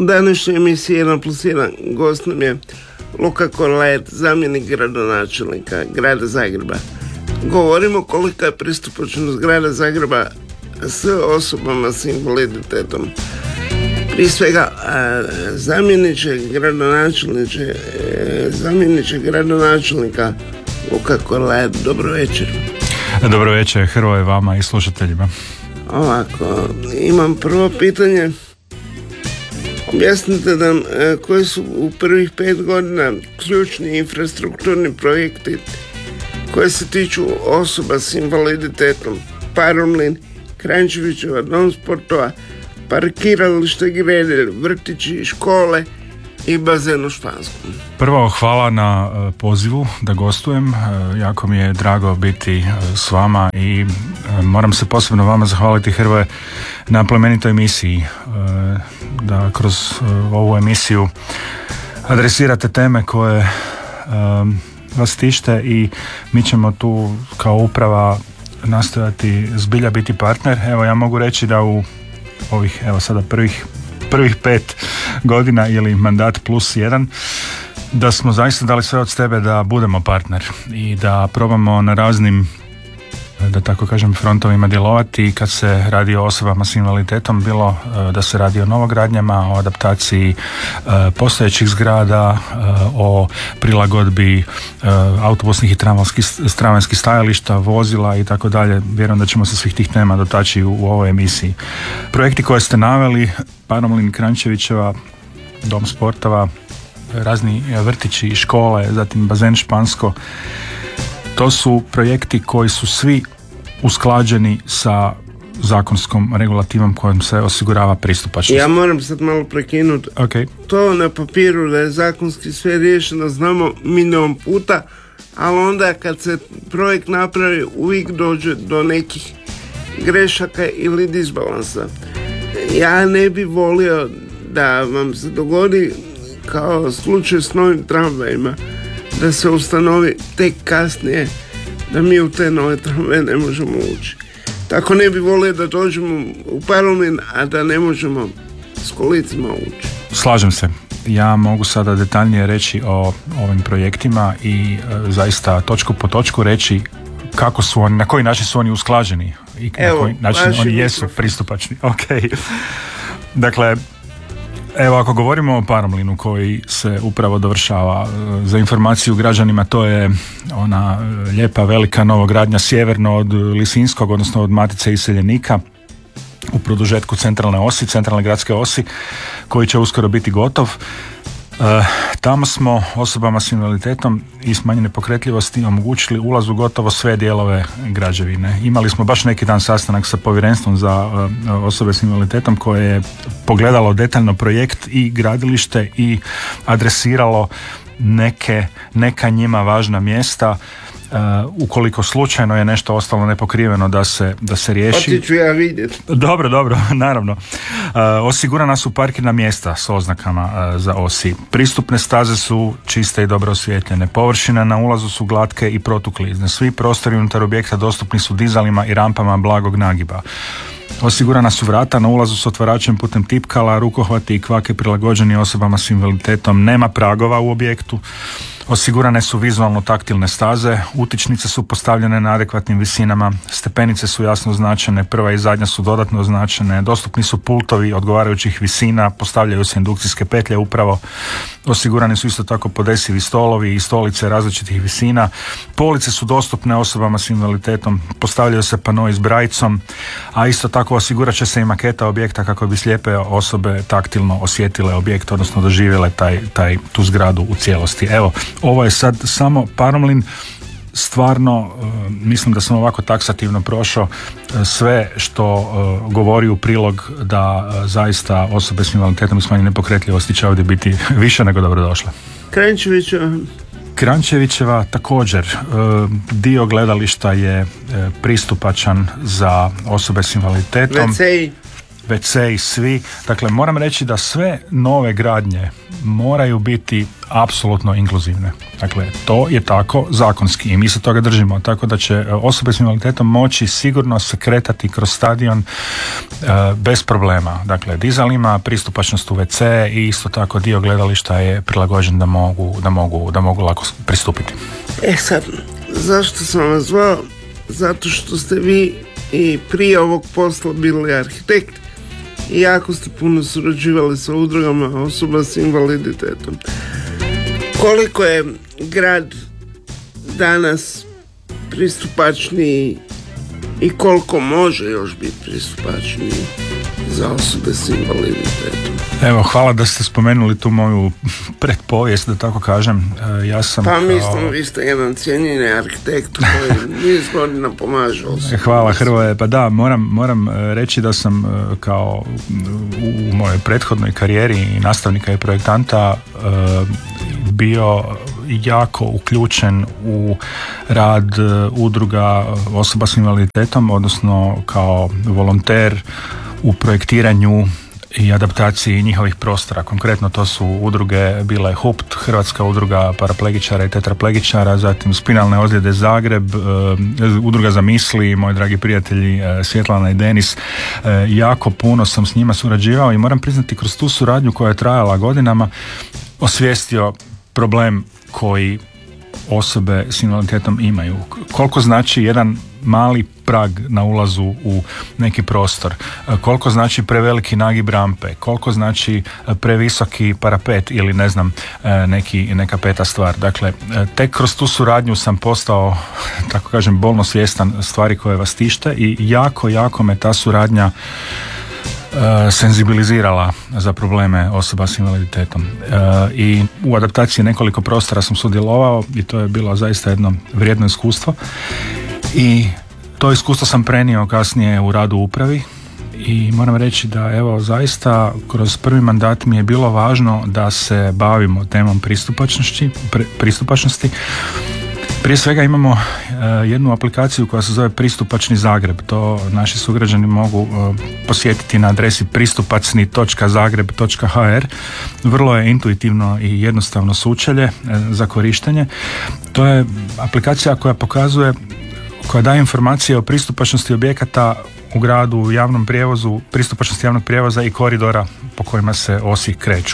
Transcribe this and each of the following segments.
U današnjoj emisiji 1+1 gost nam je Luka Korlaet, zamjenik gradonačelnika grada Zagreba. Govorimo kolika je pristupačnost grada Zagreba s osobama s invaliditetom. Prije svega, zamjeniče gradonačelnika Luka Korlaet, dobro večer. Dobro večer, Hrvoje, vama i slušateljima. Ovako, imam prvo pitanje. Objasnite nam koji su u prvih 5 godina ključni infrastrukturni projekti koji se tiču osoba s invaliditetom. Paromlin, Kranjčevićeva, dom sportova, parkiralište Gredelj, vrtići, škole i bazen u Španskom. Prvo, hvala na pozivu da gostujem. Jako mi je drago biti s vama i moram se posebno vama zahvaliti, Hrvoje, na plemenitoj emisiji. Da kroz ovu emisiju adresirate teme koje vas tište i mi ćemo tu kao uprava nastojati zbilja biti partner. Evo, ja mogu reći da u ovih, evo sada prvih 5 godina ili mandat plus 1, da smo zaista dali sve od sebe da budemo partner i da probamo na raznim, da tako kažem, frontovima djelovati kad se radi o osobama s invaliditetom, bilo da se radi o novogradnjama, o adaptaciji postojećih zgrada, o prilagodbi autobusnih i tramvajskih stajališta, vozila i tako dalje. Vjerujem da ćemo se svih tih tema dotaći u ovoj emisiji. Projekti koje ste naveli, Paromlin, Kranjčevićeva, dom sportova, razni vrtići i škole, zatim bazen Špansko, to su projekti koji su svi usklađeni sa zakonskom regulativom kojom se osigurava pristupačnost. Ja moram sad malo prekinuti. Okay. To na papiru da je zakonski sve riješeno znamo milion puta, ali onda kad se projekt napravi uvijek dođe do nekih grešaka ili disbalansa. Ja ne bi volio da vam se dogodi kao slučaj s novim tramvajima, da se ustanovi tek kasnije da mi u te nove tramvaje ne možemo ući. Tako ne bi volio da dođemo u Paromlin, a da ne možemo s kolicima ući. Slažem se. Ja mogu sada detaljnije reći o ovim projektima i zaista točku po točku reći kako su oni, na koji način su oni usklađeni i na koji način oni jesu pristupačni. Okay. Dakle, evo, ako govorimo o Paromlinu koji se upravo dovršava, za informaciju građanima, to je ona lijepa velika novogradnja sjeverno od Lisinskog, odnosno od Matice iseljenika, u produžetku centralne gradske osi, koji će uskoro biti gotov. Tamo smo osobama s invaliditetom i smanjene pokretljivosti omogućili ulaz u gotovo sve dijelove građevine. Imali smo baš neki dan sastanak sa povjerenstvom za osobe s invaliditetom koje je pogledalo detaljno projekt i gradilište i adresiralo neka njima važna mjesta. Ukoliko slučajno je nešto ostalo nepokriveno da se riješi. Otiću ja vidjeti. Dobro, naravno. Osigurana su parkirna mjesta s oznakama za osi. Pristupne staze su čiste i dobro osvjetljene. Površine na ulazu su glatke i protuklizne. Svi prostori unutar objekta dostupni su dizalima i rampama blagog nagiba. Osigurana su vrata na ulazu s otvaračem putem tipkala, rukohvati i kvake prilagođeni osobama s invaliditetom. Nema pragova u objektu. Osigurane su vizualno taktilne staze, utičnice su postavljene na adekvatnim visinama, stepenice su jasno označene, prva i zadnja su dodatno označene, dostupni su pultovi odgovarajućih visina, postavljaju se indukcijske petlje upravo, osigurani su isto tako podesivi stolovi i stolice različitih visina, police su dostupne osobama s invaliditetom, postavljaju se panoi s brajicom, a isto tako osigurat će se i maketa objekta kako bi slijepe osobe taktilno osjetile objekt, odnosno doživjele tu zgradu u cijelosti. Evo, ovo je sad samo Paromlin. Stvarno mislim da sam ovako taksativno prošao sve što govori u prilog da zaista osobe s invaliditetom i smanjene pokretljivosti će ovdje biti više nego dobrodošle. Kranjčevićeva također. Dio gledališta je pristupačan za osobe s invaliditetom. WC i svi. Dakle, moram reći da sve nove gradnje moraju biti apsolutno inkluzivne. Dakle, to je tako zakonski i mi se toga držimo, tako da će osobe s invaliditetom moći sigurno se kretati kroz stadion bez problema. Dakle, dizalima, pristupačnost u WC i isto tako dio gledališta je prilagođen da mogu lako pristupiti. Sad, zašto sam vas zvao? Zato što ste vi i prije ovog posla bili arhitekt i jako ste puno surađivali sa udrugama osoba s invaliditetom. Koliko je grad danas pristupačniji i koliko može još biti pristupačniji za osobe s invaliditetom? Evo, hvala da ste spomenuli tu moju pretpovijest, da tako kažem. Ja sam vi ste jedan cijenjeni arhitekt koji niz godina pomaže osobe. Hvala Hrvoje, pa da, moram reći da sam kao u mojoj prethodnoj karijeri i nastavnika i projektanta bio jako uključen u rad udruga osoba s invaliditetom, odnosno kao volonter u projektiranju i adaptaciji njihovih prostora. Konkretno to su udruge bile HUPT, Hrvatska udruga paraplegičara i tetraplegičara, zatim Spinalne ozljede Zagreb, udruga za misli, moji dragi prijatelji Svjetlana i Denis. Jako puno sam s njima surađivao i moram priznati kroz tu suradnju koja je trajala godinama osvijestio problem koji osobe s invaliditetom imaju. Koliko znači jedan mali prag na ulazu u neki prostor, koliko znači preveliki nagib rampe, koliko znači previsoki parapet ili ne znam neka peta stvar. Dakle, tek kroz tu suradnju sam postao, tako kažem, bolno svjestan stvari koje vas tište i jako me ta suradnja senzibilizirala za probleme osoba s invaliditetom. I u adaptaciji nekoliko prostora sam sudjelovao i to je bilo zaista jedno vrijedno iskustvo i to iskustvo sam prenio kasnije u radu u upravi i moram reći da evo zaista kroz prvi mandat mi je bilo važno da se bavimo temom pristupačnosti. Prije svega imamo jednu aplikaciju koja se zove Pristupačni Zagreb. To naši sugrađani mogu posjetiti na adresi pristupacni.zagreb.hr. Vrlo je intuitivno i jednostavno sučelje za korištenje. To je aplikacija koja daje informacije o pristupačnosti objekata u gradu, u javnom prijevozu, pristupačnosti javnog prijevoza i koridora po kojima se osi kreću.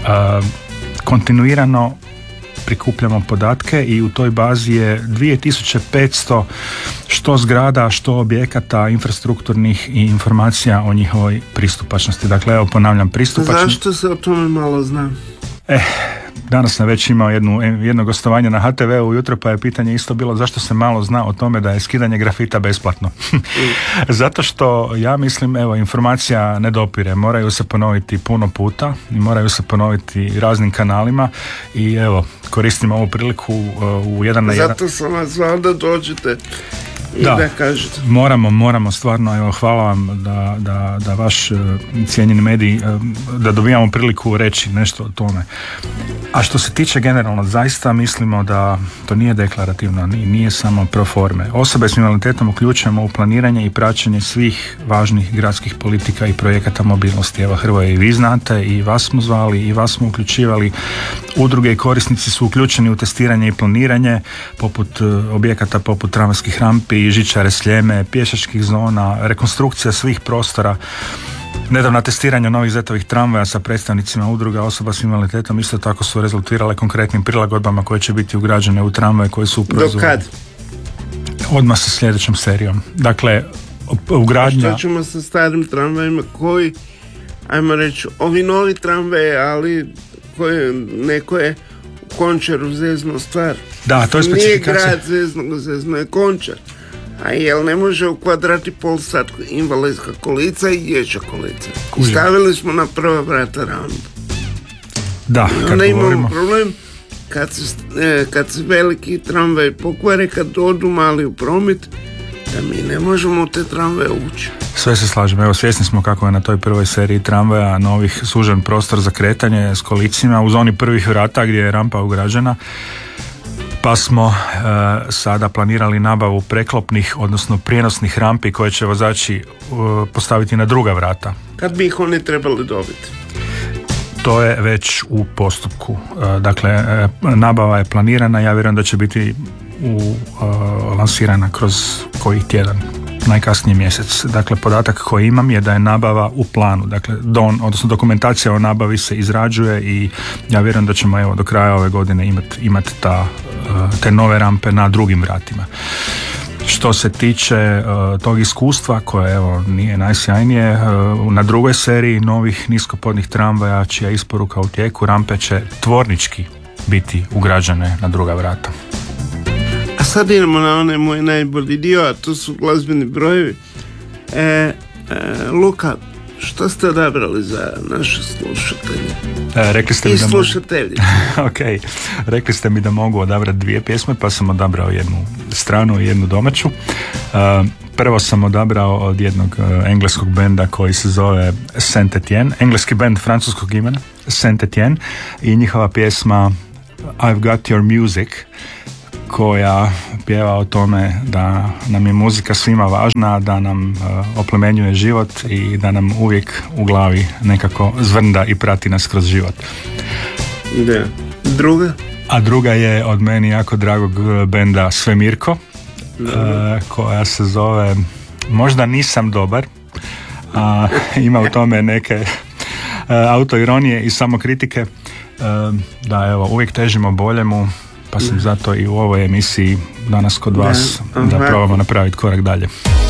Kontinuirano prikupljamo podatke i u toj bazi je 2500 što zgrada, što objekata, infrastrukturnih i informacija o njihovoj pristupačnosti. Dakle, evo ponavljam, pristupačnost. Zašto se o tome malo zna? Danas sam već imao jedno gostovanje na HTV-u ujutro, pa je pitanje isto bilo zašto se malo zna o tome da je skidanje grafita besplatno. Zato što ja mislim, evo, informacija ne dopire, moraju se ponoviti puno puta i moraju se ponoviti raznim kanalima i evo, koristim ovu priliku u jedan na jedan. Zato sam vas zvao da dođete i da kažete. Moramo stvarno, evo, hvala vam da vaš cijenjeni medij, da dobijamo priliku reći nešto o tome. A što se tiče generalno, zaista mislimo da to nije deklarativno, nije samo pro forme. Osobe s invaliditetom uključujemo u planiranje i praćenje svih važnih gradskih politika i projekata mobilnosti. Evo, Hrvoje, i vi znate, i vas smo zvali, i vas smo uključivali. Udruge i korisnici su uključeni u testiranje i planiranje poput objekata poput tramvajskih rampi, žičare Sljeme, pješačkih zona, rekonstrukcija svih prostora. Nedavna testiranja novih ZET-ovih tramvaja sa predstavnicima udruga osoba s invaliditetom isto tako su rezultirale konkretnim prilagodbama koje će biti ugrađene u tramvaje koje su u proizvodu. Do kad? Odmah sa sljedećom serijom. Dakle, ugradnja... Što ćemo sa starim tramvajima koji, ajmo reći, ovi novi tramvaje, ali neko je u Končaru zezno stvar. Da, to je specifikacija. Nije grad zezno je Končar. A jel ne može u kvadrat i pol sat invalidska kolica i dječja kolica? Stavili smo na prva vrata rampu. Da, kad imamo problem kad se veliki tramvaj pokvare, kad odu mali u promet, da mi ne možemo u te tramvaje ući. Sve se slažem. Evo, svjesni smo kako je na toj prvoj seriji tramvaja novih sužen prostor za kretanje s kolicima u zoni prvih vrata gdje je rampa ugrađena. Pa smo sada planirali nabavu preklopnih, odnosno prijenosnih rampi koje će vozači postaviti na druga vrata. Kad bi ih oni trebali dobiti? To je već u postupku. Dakle, nabava je planirana, ja vjerujem da će biti lansirana kroz koji tjedan, najkasnije mjesec. Dakle, podatak koji imam je da je nabava u planu. Dakle, odnosno dokumentacija o nabavi se izrađuje i ja vjerujem da ćemo do kraja ove godine imati te nove rampe na drugim vratima. Što se tiče tog iskustva koje nije najsjajnije, na drugoj seriji novih niskopodnih tramvaja čija isporuka u tijeku, rampe će tvornički biti ugrađene na druga vrata. A sad idemo na onaj moj najbolji dio, a to su glazbeni brojevi. Luka, što ste odabrali za naše slušatelje? Rekli ste i slušatelji. Ok, rekli ste mi da mogu odabrati 2 pjesme, pa sam odabrao jednu stranu i jednu domaću. Prvo sam odabrao od jednog engleskog benda koji se zove Saint Etienne, engleski bend francuskog imena, Saint Etienne, i njihova pjesma I've Got Your Music, koja pjeva o tome da nam je muzika svima važna, da nam oplemenjuje život i da nam uvijek u glavi nekako zvrnda i prati nas kroz život. Da. Druga? A druga je od meni jako dragog benda Svemirko, koja se zove Možda nisam dobar, a ima u tome neke autoironije i samokritike. Da, uvijek težimo boljemu, pa sam zato i u ovoj emisiji danas kod vas da probamo napraviti korak dalje.